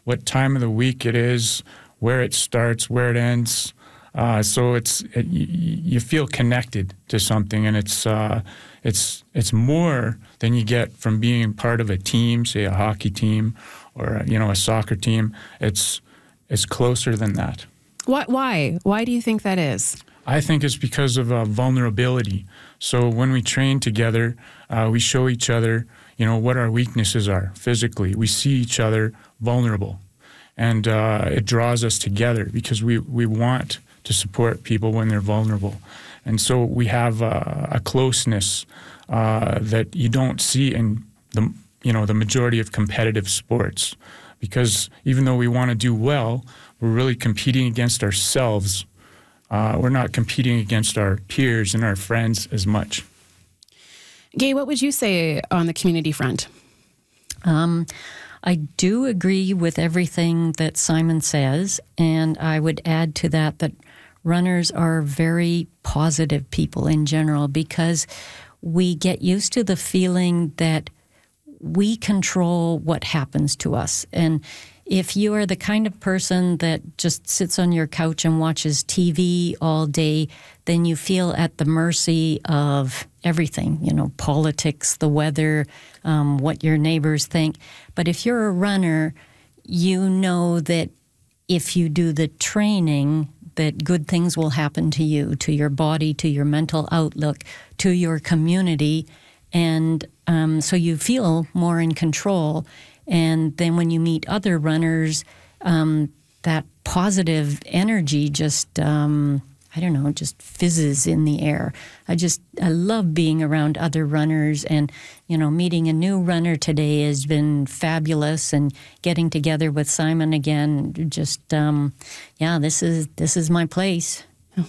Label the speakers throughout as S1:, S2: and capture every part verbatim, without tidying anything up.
S1: what time of the week it is, where it starts, where it ends. Uh, so it's it, you, you feel connected to something, and it's uh, it's it's more than you get from being part of a team, say a hockey team or you know a soccer team. It's it's closer than that.
S2: Why? Why? Why do you think that is?
S1: I think it's because of uh, vulnerability. So when we train together, uh, we show each other, you know, what our weaknesses are physically. We see each other vulnerable, and uh, it draws us together because we, we want to support people when they're vulnerable. And so we have uh, a closeness uh, that you don't see in the, you know, the majority of competitive sports, because even though we want to do well, we're really competing against ourselves. Uh, we're not competing against our peers and our friends as much.
S2: Gay, what would you say on the community front?
S3: Um, I do agree with everything that Simon says, and I would add to that that runners are very positive people in general, because we get used to the feeling that we control what happens to us. And if you are the kind of person that just sits on your couch and watches T V all day, then you feel at the mercy of everything, you know, politics, the weather, um, what your neighbors think. But if you're a runner, you know that if you do the training, that good things will happen to you, to your body, to your mental outlook, to your community. And um, so you feel more in control. And then when you meet other runners, um, that positive energy just, um, I don't know, just fizzes in the air. I just, I love being around other runners, and, you know, meeting a new runner today has been fabulous, and getting together with Simon again, just, um, yeah, this is, this is my place.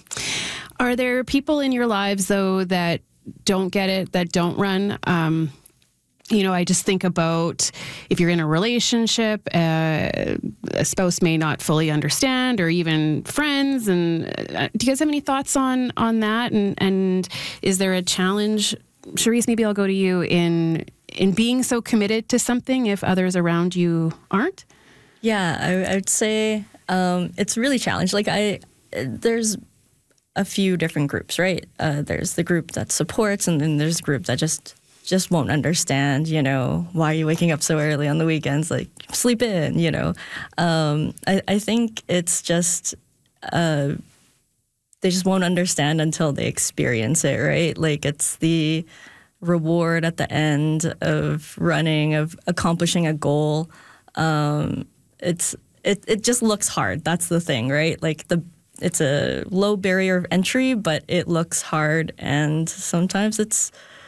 S2: Are there people in your lives, though, that don't get it, that don't run? Um, You know, I just think about if you're in a relationship, uh, a spouse may not fully understand, or even friends. And uh, do you guys have any thoughts on on that? And and is there a challenge, Cherise? Maybe I'll go to you in in being so committed to something if others around you aren't.
S4: Yeah, I, I would say um, it's really challenged. Like I, there's a few different groups, right? Uh, there's the group that supports, and then there's a group that just. just won't understand, you know, why are you waking up so early on the weekends? Like, sleep in, you know. Um, I, I think it's just, uh, they just won't understand until they experience it, right? Like, it's the reward at the end of running, of accomplishing a goal. Um, it's it, it just looks hard. That's the thing, right? Like, the it's a low barrier of entry, but it looks hard, and sometimes it's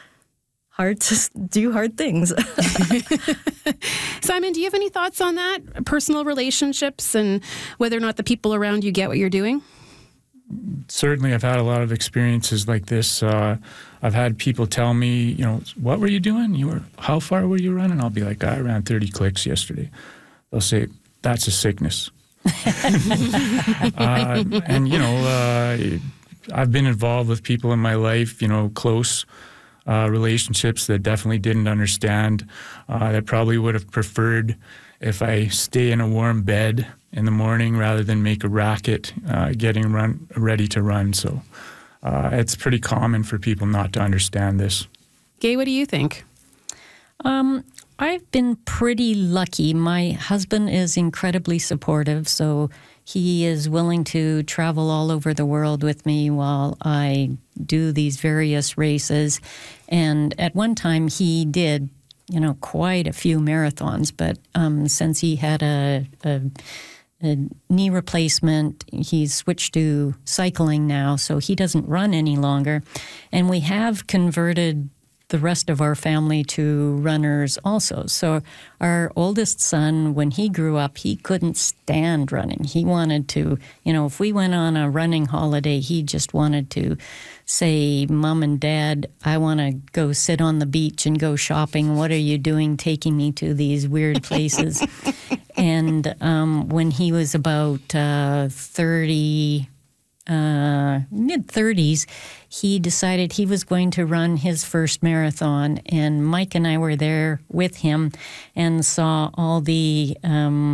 S4: hard to do hard things.
S2: Simon, do you have any thoughts on that? Personal relationships and whether or not the people around you get what you're doing?
S1: Certainly, I've had a lot of experiences like this. Uh, I've had people tell me, you know, what were you doing? You were, how far were you running? I'll be like, I ran thirty clicks yesterday. They'll say, that's a sickness. uh, and, you know, uh, I've been involved with people in my life, you know, close Uh, relationships that definitely didn't understand, uh, that probably would have preferred if I stay in a warm bed in the morning rather than make a racket uh, getting run ready to run. So uh, it's pretty common for people not to understand this.
S2: Gay, what do you think?
S3: Um, I've been pretty lucky. My husband is incredibly supportive, so he is willing to travel all over the world with me while I do these various races. And at one time he did, you know, quite a few marathons, but um, since he had a, a, a knee replacement, he's switched to cycling now, so he doesn't run any longer. And we have converted the rest of our family to runners also. So our oldest son, when he grew up, he couldn't stand running. He wanted to, you know, if we went on a running holiday, he just wanted to say, Mom and Dad, I want to go sit on the beach and go shopping. What are you doing taking me to these weird places? And um, when he was about uh, thirty, uh, mid-thirties, he decided he was going to run his first marathon. And Mike and I were there with him and saw all the um,